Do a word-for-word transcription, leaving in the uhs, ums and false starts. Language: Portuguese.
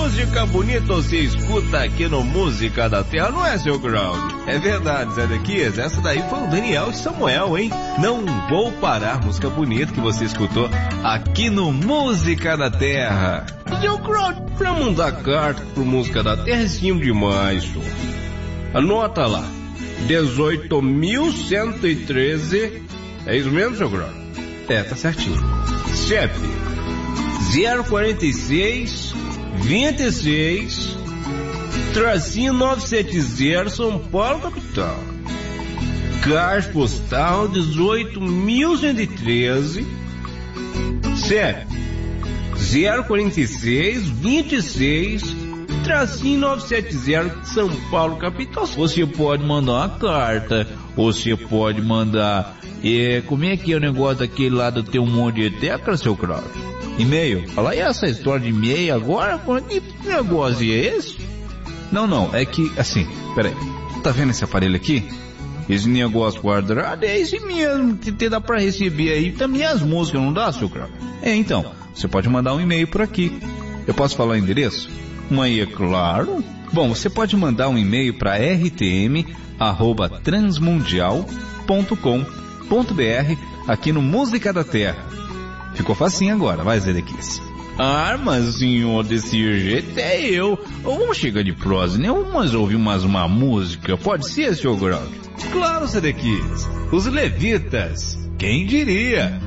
música bonita você escuta aqui no Música da Terra, não é, seu Claudio? É verdade, Zé Dequias, essa daí foi o Daniel e Samuel, hein? Não vou parar, música bonita que você escutou aqui no Música da Terra. Seu Claudio, pra mandar carta pro Música da Terra é simples demais, senhor. Anota lá, dezoito mil cento e treze, é isso mesmo, seu Claudio? É, tá certinho. C E P zero quarenta e seis vinte e seis tracinho novecentos e setenta, São Paulo, capital. Caixa postal dezoito mil cento e treze, C E P zero quarenta e seis vinte e seis tracinho novecentos e setenta, São Paulo, capital. Você pode mandar uma carta, você pode mandar, é, como é que é o negócio daquele lá do teu monte de tecla, seu Cláudio? E-mail? Fala aí essa história de e-mail agora? Que negócio é esse? Não, não, é que, assim, peraí. Tá vendo esse aparelho aqui? Esse negócio quadrado é esse mesmo, que te dá pra receber aí também as músicas, não dá, seu Cláudio? É, então, você pode mandar um e-mail por aqui. Eu posso falar o endereço? Mas é claro. Bom, você pode mandar um e-mail para r t m arroba transmundial ponto com ponto b r aqui no Música da Terra. Ficou facinho agora, vai, Zedequias. Ah, mas senhor, desse jeito é eu. Vamos chegar de prosa, né? Vamos ouvir mais uma música. Pode ser, senhor Grog? Claro, Zedequias. Os Levitas. Quem diria?